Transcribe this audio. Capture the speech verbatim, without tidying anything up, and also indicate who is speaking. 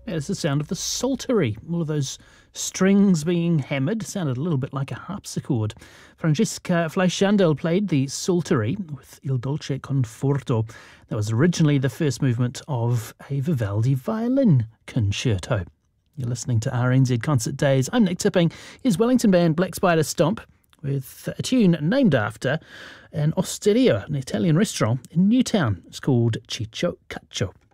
Speaker 1: It's the sound of the psaltery. All of those strings being hammered sounded a little bit like a harpsichord. Francesca Fleischandel played the psaltery with Il Dolce Conforto. That was originally the first movement of a Vivaldi violin concerto. You're listening to R N Z Concert Days. I'm Nick Tipping. Here's Wellington band Black Spider Stomp with a tune named after an osteria, an Italian restaurant in Newtown. It's called Ciccio Caccio.